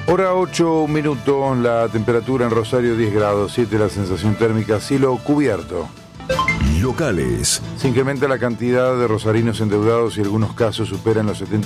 Hora 8 minutos, la temperatura en Rosario 10 grados, 7 la sensación térmica, cielo cubierto. Locales. Se incrementa la cantidad de rosarinos endeudados y algunos casos superan los 70